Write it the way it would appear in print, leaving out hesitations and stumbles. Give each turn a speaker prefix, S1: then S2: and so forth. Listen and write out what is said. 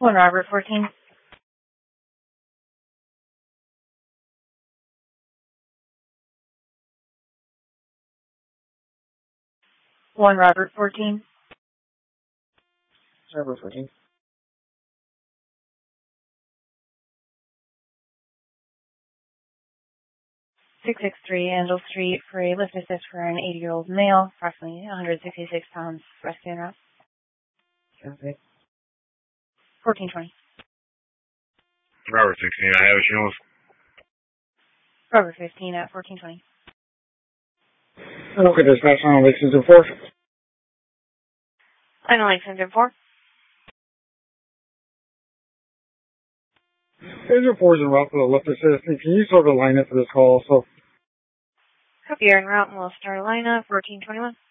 S1: 1 Robert 14. One Robert 14.
S2: Robert 14.
S1: 663 Angel Street for a lift assist for an 80-year-old male, approximately 166 pounds, rescue en route.
S2: Okay.
S1: 1420.
S3: Robert 16, I have insurance.
S1: Robert 15 at 1420.
S2: Okay, dispatch on Lexington 4.
S1: I know Lexington 4.
S2: Angel 4 is en route for the lift assist. Can you sort of line up for this call? So,
S1: Copy, you're en route and we'll start a lineup, 1421.